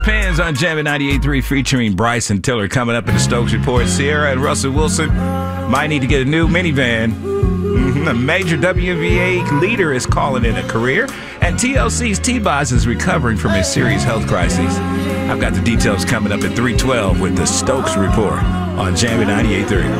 Fans on Jammin' 98.3 featuring Bryson Tiller coming up in the Stokes Report. Sierra and Russell Wilson might need to get a new minivan. A major WNBA leader is calling it a career. And TLC's T-Boz is recovering from a serious health crisis. I've got the details coming up at 3:12 with the Stokes Report on Jammin' 98.3.